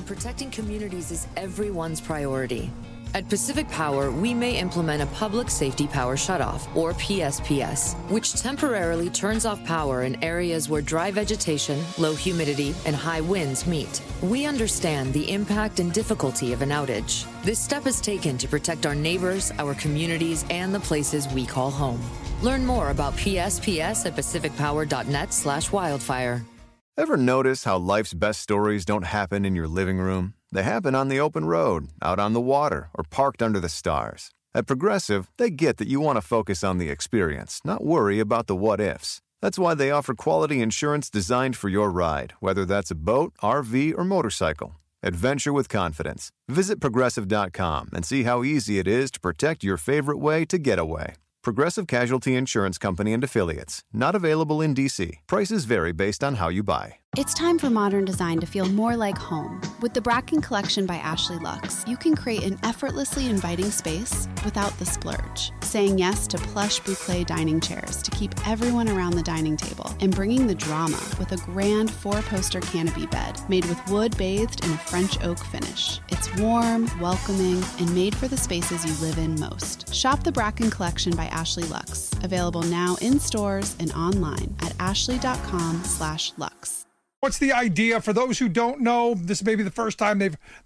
and protecting communities is everyone's priority. At Pacific Power, we may implement a Public Safety Power Shutoff, or PSPS, which temporarily turns off power in areas where dry vegetation, low humidity, and high winds meet. We understand the impact and difficulty of an outage. This step is taken to protect our neighbors, our communities, and the places we call home. Learn more about PSPS at pacificpower.net/wildfire. Ever notice how life's best stories don't happen in your living room? They happen on the open road, out on the water, or parked under the stars. At Progressive, they get that you want to focus on the experience, not worry about the what-ifs. That's why they offer quality insurance designed for your ride, whether that's a boat, RV, or motorcycle. Adventure with confidence. Visit Progressive.com and see how easy it is to protect your favorite way to get away. Progressive Casualty Insurance Company and Affiliates. Not available in D.C. Prices vary based on how you buy. It's time for modern design to feel more like home. With the Bracken Collection by Ashley Luxe, you can create an effortlessly inviting space without the splurge. Saying yes to plush boucle dining chairs to keep everyone around the dining table, and bringing the drama with a grand 4-poster canopy bed made with wood bathed in a French oak finish. It's warm, welcoming, and made for the spaces you live in most. Shop the Bracken Collection by Ashley Luxe, available now in stores and online at ashley.com/luxe. What's the idea? For those who don't know, this may be the first time they've